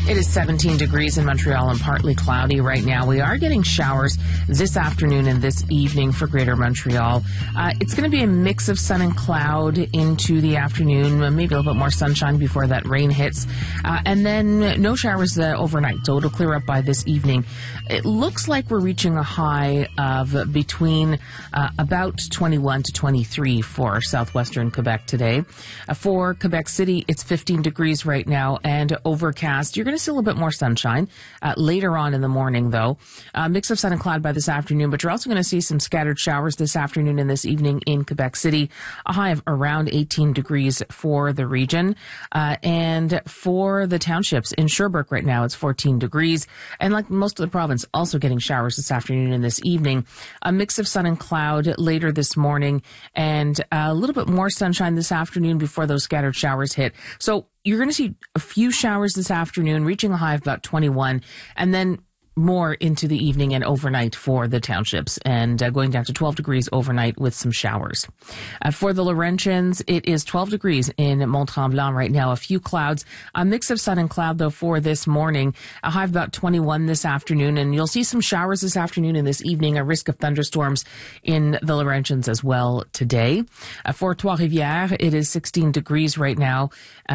It is 17 degrees in Montreal and partly cloudy right now. We are getting showers this afternoon and this evening for Greater Montreal. It's going to be a mix of sun and cloud into the afternoon, maybe a little bit more sunshine before that rain hits. And then no showers overnight, so it'll clear up by this evening. It looks like we're reaching a high of between about 21 to 23 for southwestern Quebec today. For Quebec City, it's 15 degrees right now and overcast. You're going to see a little bit more sunshine later on in the morning, though. Mix of sun and cloud by this afternoon, but you're also going to see some scattered showers this afternoon and this evening in Quebec City. A high of around 18 degrees for the region. And for the townships in Sherbrooke right now, it's 14 degrees. And like most of the province, also getting showers this afternoon and this evening. A mix of sun and cloud later this morning and a little bit more sunshine this afternoon before those scattered showers hit. So you're going to see a few showers this afternoon, reaching a high of about 21, and then more into the evening and overnight for the townships, and going down to 12 degrees overnight with some showers. For the Laurentians, it is 12 degrees in Mont-Tremblant right now. A few clouds, a mix of sun and cloud, though, for this morning. A high of about 21 this afternoon, and you'll see some showers this afternoon and this evening, a risk of thunderstorms in the Laurentians as well today. For Trois-Rivières, it is 16 degrees right now,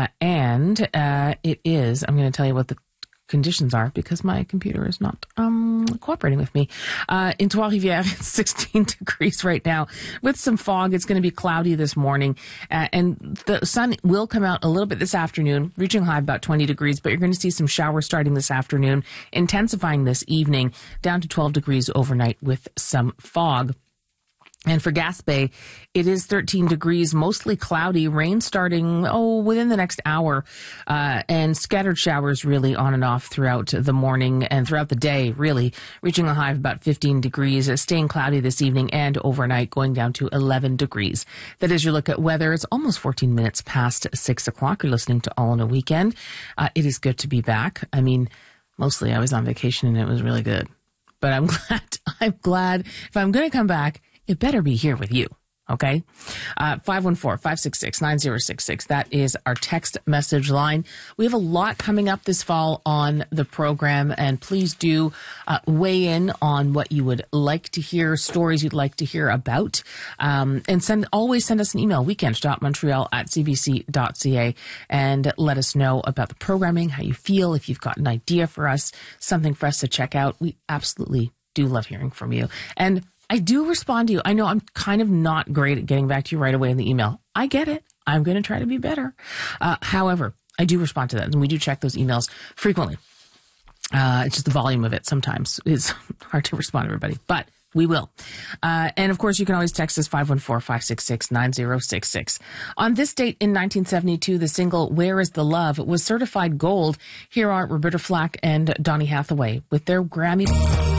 and it is, I'm going to tell you what the conditions are because my computer is not cooperating with me. In Trois-Rivières, it's 16 degrees right now with some fog. It's going to be cloudy this morning, and the sun will come out a little bit this afternoon, reaching a high of about 20 degrees, but you're going to see some showers starting this afternoon, intensifying this evening, down to 12 degrees overnight with some fog. And for Gaspé, it is 13 degrees, mostly cloudy, rain starting, within the next hour, and scattered showers really on and off throughout the morning and throughout the day, really, reaching a high of about 15 degrees, staying cloudy this evening and overnight, going down to 11 degrees. That is your look at weather. It's almost 14 minutes past 6 o'clock. You're listening to All in a Weekend. It is good to be back. I mean, mostly I was on vacation and it was really good. But I'm glad if I'm going to come back, it better be here with you, okay? 514-566-9066. That is our text message line. We have a lot coming up this fall on the program, and please do weigh in on what you would like to hear, stories you'd like to hear about, and always send us an email, weekend.montreal@cbc.ca, and let us know about the programming, how you feel, if you've got an idea for us, something for us to check out. We absolutely do love hearing from you. And I do respond to you. I know I'm kind of not great at getting back to you right away in the email. I get it. I'm going to try to be better. However, I do respond to that, and we do check those emails frequently. It's just the volume of it sometimes is hard to respond to everybody, but we will. And of course, you can always text us 514-566-9066. On this date in 1972, the single Where is the Love was certified gold. Here are Roberta Flack and Donny Hathaway with their Grammy.